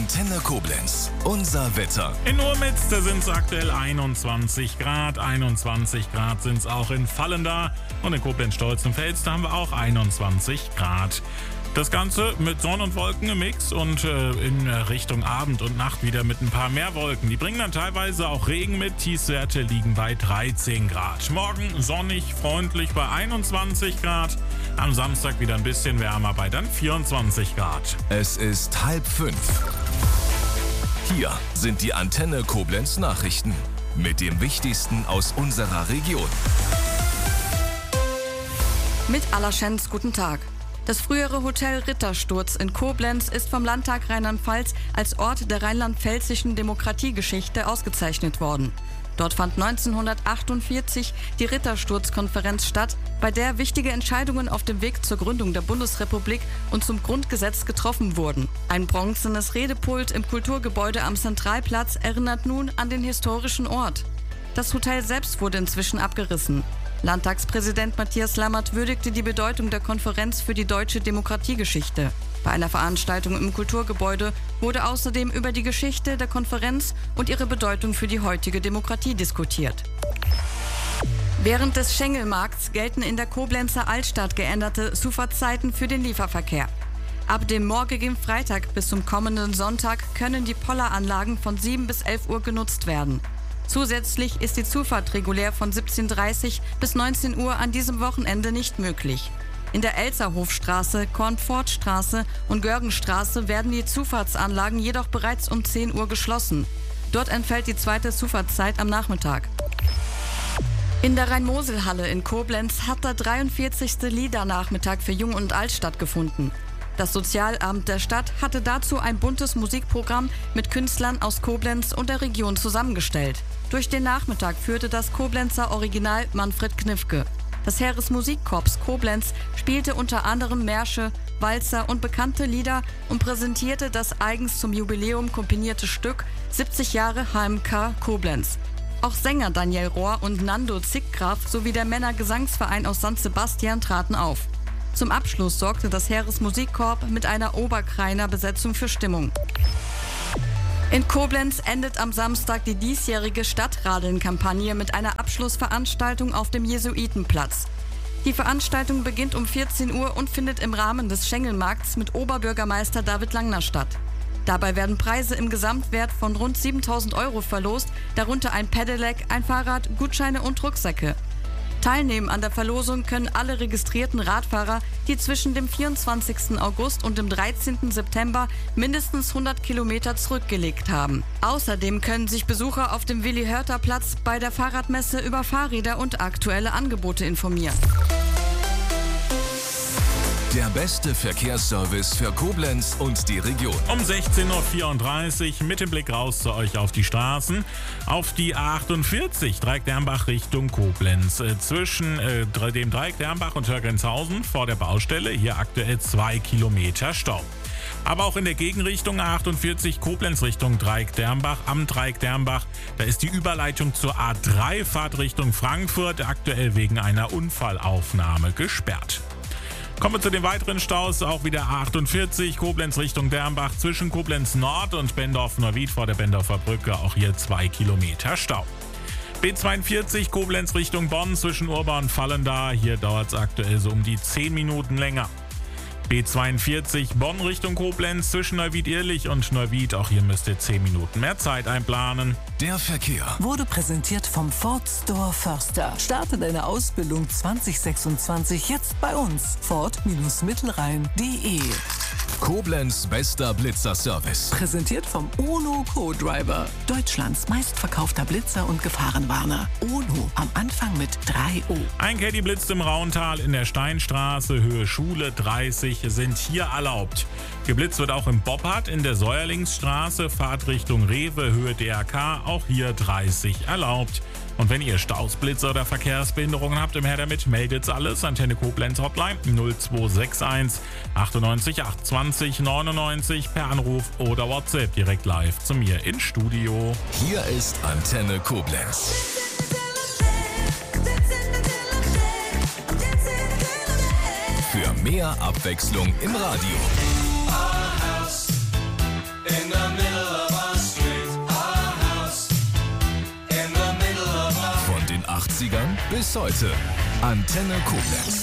Antenne Koblenz. Unser Wetter. In Urmitz sind es aktuell 21 Grad. 21 Grad sind es auch in Vallendar. Und in Koblenz-Stolzenfels, da haben wir auch 21 Grad. Das Ganze mit Sonne und Wolken im Mix und in Richtung Abend und Nacht wieder mit ein paar mehr Wolken. Die bringen dann teilweise auch Regen mit. Tiefstwerte liegen bei 13 Grad. Morgen sonnig, freundlich bei 21 Grad. Am Samstag wieder ein bisschen wärmer bei dann 24 Grad. Es ist 4:30. Hier sind die Antenne Koblenz Nachrichten mit dem Wichtigsten aus unserer Region. Mit Allerschenz, guten Tag. Das frühere Hotel Rittersturz in Koblenz ist vom Landtag Rheinland-Pfalz als Ort der rheinland-pfälzischen Demokratiegeschichte ausgezeichnet worden. Dort fand 1948 die Rittersturz-Konferenz statt, bei der wichtige Entscheidungen auf dem Weg zur Gründung der Bundesrepublik und zum Grundgesetz getroffen wurden. Ein bronzenes Redepult im Kulturgebäude am Zentralplatz erinnert nun an den historischen Ort. Das Hotel selbst wurde inzwischen abgerissen. Landtagspräsident Matthias Lammert würdigte die Bedeutung der Konferenz für die deutsche Demokratiegeschichte. Bei einer Veranstaltung im Kulturgebäude wurde außerdem über die Geschichte der Konferenz und ihre Bedeutung für die heutige Demokratie diskutiert. Während des Schengelmarkts gelten in der Koblenzer Altstadt geänderte Zufahrtszeiten für den Lieferverkehr. Ab dem morgigen Freitag bis zum kommenden Sonntag können die Polleranlagen von 7 bis 11 Uhr genutzt werden. Zusätzlich ist die Zufahrt regulär von 17:30 bis 19 Uhr an diesem Wochenende nicht möglich. In der Elzerhofstraße, Kornfortstraße und Görgenstraße werden die Zufahrtsanlagen jedoch bereits um 10 Uhr geschlossen. Dort entfällt die zweite Zufahrtszeit am Nachmittag. In der Rhein-Mosel-Halle in Koblenz hat der 43. Liedernachmittag für Jung und Alt stattgefunden. Das Sozialamt der Stadt hatte dazu ein buntes Musikprogramm mit Künstlern aus Koblenz und der Region zusammengestellt. Durch den Nachmittag führte das Koblenzer Original Manfred Knifke. Das Heeresmusikkorps Koblenz spielte unter anderem Märsche, Walzer und bekannte Lieder und präsentierte das eigens zum Jubiläum komponierte Stück 70 Jahre HMK Koblenz. Auch Sänger Daniel Rohr und Nando Zickgraf sowie der Männergesangsverein aus St. Sebastian traten auf. Zum Abschluss sorgte das Heeresmusikkorps mit einer Oberkreiner Besetzung für Stimmung. In Koblenz endet am Samstag die diesjährige Stadtradeln-Kampagne mit einer Abschlussveranstaltung auf dem Jesuitenplatz. Die Veranstaltung beginnt um 14 Uhr und findet im Rahmen des Schengelmarkts mit Oberbürgermeister David Langner statt. Dabei werden Preise im Gesamtwert von rund 7.000 € verlost, darunter ein Pedelec, ein Fahrrad, Gutscheine und Rucksäcke. Teilnehmen an der Verlosung können alle registrierten Radfahrer, die zwischen dem 24. August und dem 13. September mindestens 100 Kilometer zurückgelegt haben. Außerdem können sich Besucher auf dem Willi-Hörter-Platz bei der Fahrradmesse über Fahrräder und aktuelle Angebote informieren. Der beste Verkehrsservice für Koblenz und die Region. Um 16:34 Uhr mit dem Blick raus zu euch auf die Straßen. Auf die A48 Dreieck-Dernbach Richtung Koblenz. Zwischen dem Dreieck Dernbach und Hörgrenzhausen vor der Baustelle. Hier aktuell 2 Kilometer Stau. Aber auch in der Gegenrichtung A48 Koblenz Richtung Dreieck Dernbach. Am Dreieck Dernbach, da ist die Überleitung zur A3 Fahrtrichtung Frankfurt aktuell wegen einer Unfallaufnahme gesperrt. Kommen wir zu den weiteren Staus, auch wieder A48, Koblenz Richtung Dernbach zwischen Koblenz Nord und Bendorf-Neuwied vor der Bendorfer Brücke, auch hier 2 Kilometer Stau. B42 Koblenz Richtung Bonn zwischen Urba und Vallendar, hier dauert es aktuell so um die 10 Minuten länger. B42 Bonn Richtung Koblenz zwischen Neuwied-Irlich und Neuwied, auch hier müsst ihr 10 Minuten mehr Zeit einplanen. Der Verkehr wurde präsentiert vom Ford Store Förster. Starte deine Ausbildung 2026 jetzt bei uns. Ford-Mittelrhein.de. Koblenz bester Blitzerservice. Präsentiert vom UNO Co-Driver. Deutschlands meistverkaufter Blitzer und Gefahrenwarner. UNO am Anfang mit 3 O. Ein Caddy blitzt im Rauntal in der Steinstraße, Höhe Schule 30 sind hier erlaubt. Geblitzt wird auch im Boppard in der Säuerlingsstraße, Fahrtrichtung Rewe, Höhe DRK, auch hier 30 erlaubt. Und wenn ihr Staus, Blitzer oder Verkehrsbehinderungen habt, im Her damit, meldet's alles. Antenne Koblenz Hotline 0261 98 820 99 per Anruf oder WhatsApp direkt live zu mir ins Studio. Hier ist Antenne Koblenz. Für mehr Abwechslung im Radio. Our house in the 80ern bis heute. Antenne Koblenz.